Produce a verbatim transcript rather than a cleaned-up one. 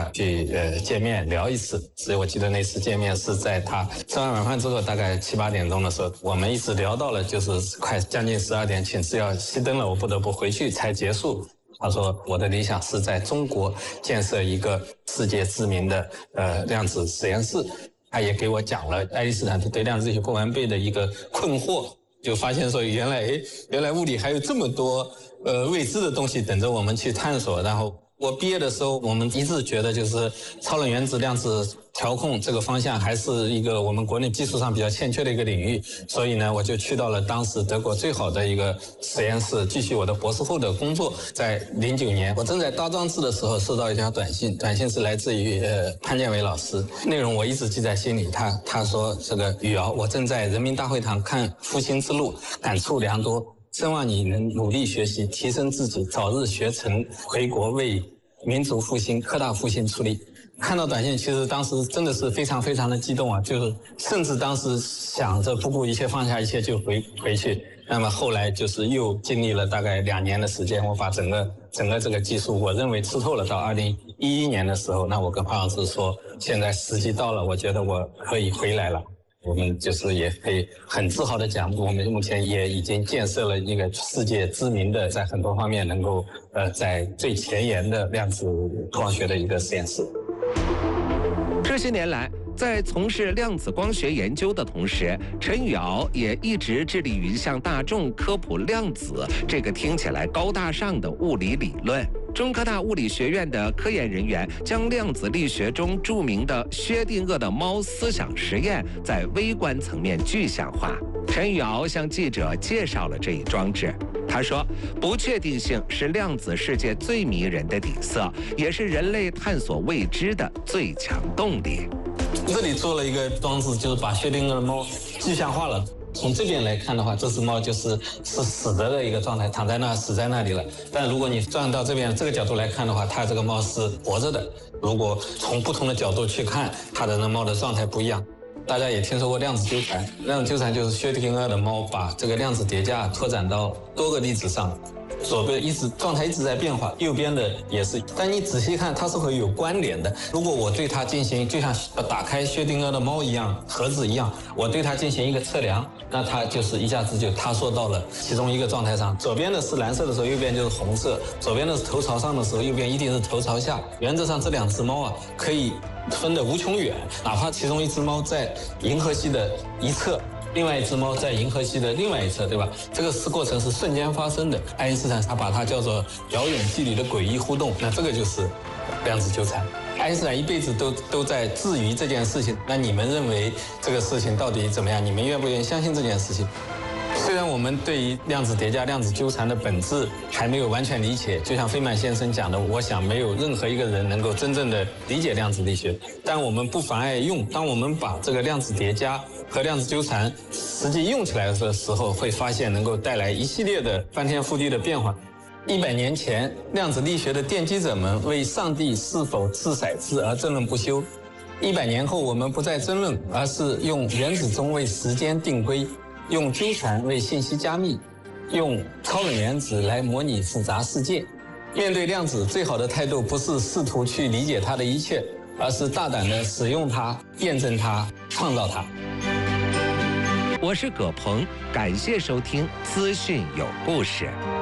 去呃见面聊一次。所以我记得那次见面是在他吃完晚饭之后，大概七八点钟的时候，我们一直聊到了就是快将近十二点，寝室要熄灯了，我不得不回去才结束。他说我的理想是在中国建设一个世界知名的呃量子实验室。他也给我讲了爱因斯坦对量子力学不完备的一个困惑，就发现说原来诶原来物理还有这么多呃未知的东西等着我们去探索。然后我毕业的时候，我们一致觉得就是超冷原子量子调控这个方向还是一个我们国内技术上比较欠缺的一个领域，所以呢，我就去到了当时德国最好的一个实验室，继续我的博士后的工作。在零九年，我正在搭装置的时候，收到一条短信，短信是来自于呃潘建伟老师，内容我一直记在心里。他他说这个宇瑶，我正在人民大会堂看《复兴之路》，感触良多。希望你能努力学习，提升自己，早日学成，回国为民族复兴、科大复兴出力。看到短信，其实当时真的是非常非常的激动啊，就是甚至当时想着不顾一切放下一切就回回去。那么后来就是又经历了大概两年的时间，我把整个整个这个技术我认为吃透了。到二零一一年的时候，那我跟潘老师说，现在时机到了，我觉得我可以回来了。我们就是也可以很自豪的讲，我们目前也已经建设了一个世界知名的，在很多方面能够呃在最前沿的量子光学的一个实验室。 这些年来，在从事量子光学研究的同时，陈宇敖也一直致力于向大众科普量子这个听起来高大上的物理理论。中科大物理学院的科研人员将量子力学中著名的薛定谔的猫思想实验在微观层面具象化。陈宇敖向记者介绍了这一装置。他说，不确定性是量子世界最迷人的底色，也是人类探索未知的最强动力。 这里做了一个装置，就是把薛定谔的猫具象化了。从这边来看的话，这只猫就是是死的的一个状态，躺在那死在那里了。但如果你转到这边这个角度来看的话，它这个猫是活着的。如果从不同的角度去看，它的那猫的状态不一样。大家也听说过量子纠缠，量子纠缠就是薛定谔的猫把这个量子叠加拓展到多个粒子上。左边一直状态一直在变化，右边的也是，但你仔细看它是会有关联的。如果我对它进行就像打开薛定谔的猫一样盒子一样，我对它进行一个测量，那它就是一下子就塌缩到了其中一个状态上。左边的是蓝色的时候，右边就是红色；左边的是头朝上的时候，右边一定是头朝下。原则上这两只猫啊可以分得无穷远，哪怕其中一只猫在银河系的一侧，另外一只猫在银河系的另外一侧，对吧？这个是过程是瞬间发生的。爱因斯坦他把它叫做遥远距离的诡异互动，那这个就是量子纠缠。爱因斯坦一辈子都都在质疑这件事情，那你们认为这个事情到底怎么样？你们愿不愿意相信这件事情？虽然我们对于量子叠加、量子纠缠的本质还没有完全理解，就像费曼先生讲的，我想没有任何一个人能够真正的理解量子力学，但我们不妨碍用。当我们把这个量子叠加和量子纠缠实际用起来的时候，会发现能够带来一系列的翻天覆地的变化。一百年前，量子力学的奠基者们为上帝是否掷骰子而争论不休。一百年后，我们不再争论，而是用原子钟为时间定规，用纠缠为信息加密，用超冷原子来模拟复杂世界。面对量子，最好的态度不是试图去理解它的一切，而是大胆地使用它、验证它、创造它。 我是葛鹏，感谢收听资讯有故事。